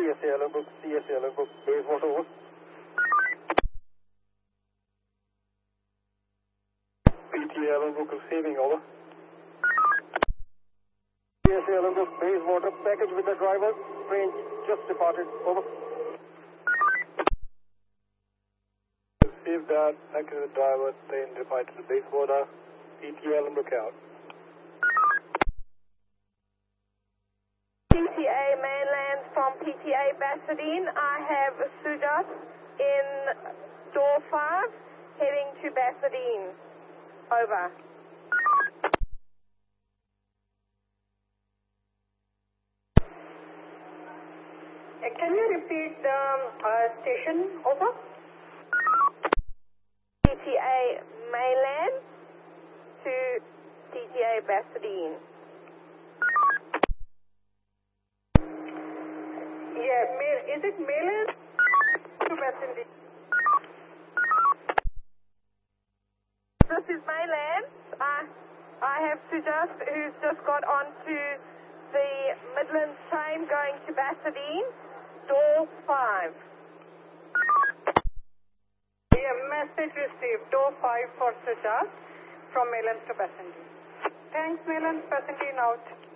CSA logbook, CSA logbook, Bayswater, over. PTA logbook receiving, over. CSA logbook, Bayswater, package with the driver, train just departed, over. Received that, package with the driver, train departed to Bayswater, PTA logbook out. PTA mainland from PTA Bassadine. I have Sujat in door 5 heading to Bassadine. Over. Can you repeat the station? Over. PTA mainland to PTA Bassadine. Yeah, is it mainland to Bassadine? This is mainland. I have Sujat who's just got onto the Midlands train going to Bassadine, door 5. Yeah, message received. Door 5 for Sujat from Maylands to Bassadine. Thanks, Maylands, Bassadine out.